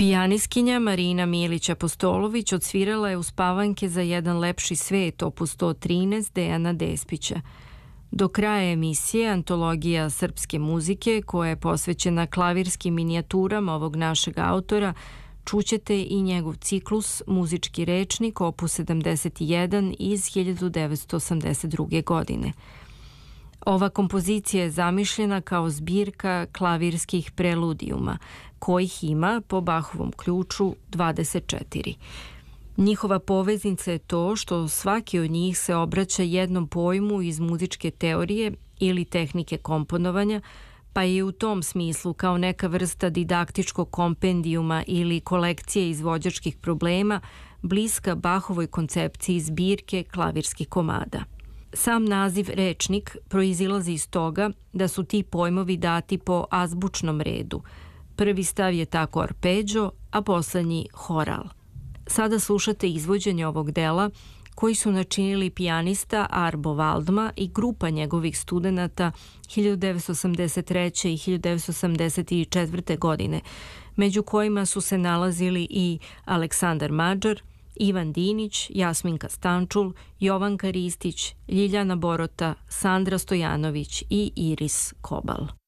Pijaniskinja Marina Milić-Apostolović odsvirala je uspavanke za jedan lepši svet opus 113 Dejana Despića. Do kraja emisije antologija srpske muzike, koja je posvećena klavirskim minijaturama ovog našeg autora, čućete i njegov ciklus Muzički rečnik opus 71 iz 1982. godine. Ova kompozicija je zamišljena kao zbirka klavirskih preludijuma, kojih ima po Bachovom ključu 24. Njihova poveznica je to što svaki od njih se obraća jednom pojmu iz muzičke teorije ili tehnike komponovanja, pa je u tom smislu kao neka vrsta didaktičkog kompendijuma ili kolekcije izvođačkih problema bliska Bachovoj koncepciji zbirke klavirskih komada. Sam naziv rečnik proizilazi iz toga da su ti pojmovi dati po azbučnom redu. Prvi stav je tako arpeđo, a poslednji horal. Sada slušate izvođenje ovog dela koji su načinili pijanista Arbo Waldma i grupa njegovih studenata 1983. i 1984. godine, među kojima su se nalazili i Aleksandar Mađar, Ivan Dinić, Jasminka Stančul, Jovanka Ristić, Ljiljana Borota, Sandra Stojanović i Iris Kobal.